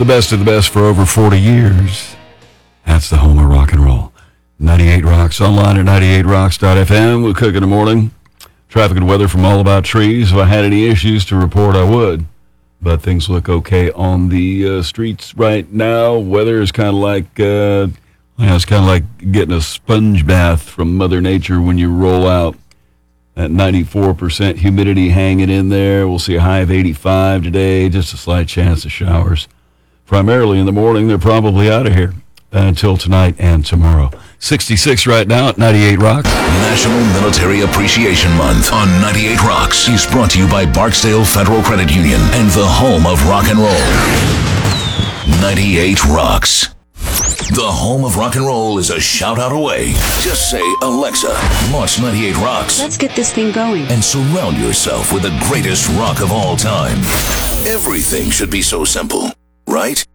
The best of the best for over 40 years. That's the home of rock and roll. 98 Rocks, online at 98rocks.fm. We'll cook in the morning. Traffic and weather from All About Trees. If I had any issues to report, I would. But things look okay on the streets right now. Weather is kind of like, it's kind of like getting a sponge bath from Mother Nature when you roll out. That 94% humidity hanging in there. We'll see a high of 85 today. Just a slight chance of showers. Primarily in the morning, they're probably out of here until tonight and tomorrow. 66 right now at 98 Rocks. National Military Appreciation Month on 98 Rocks is brought to you by Barksdale Federal Credit Union and the home of rock and roll. 98 Rocks. The home of rock and roll is a shout out away. Just say, Alexa, launch 98 Rocks. Let's get this thing going. And surround yourself with the greatest rock of all time. Everything should be so simple, right?